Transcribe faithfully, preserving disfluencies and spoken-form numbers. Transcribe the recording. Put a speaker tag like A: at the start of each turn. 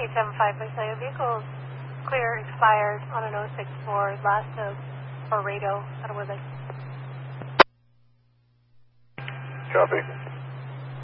A: eight seven five, please. Your vehicle's clear, expired on an oh six four, last of for Rado. How do we?
B: Copy.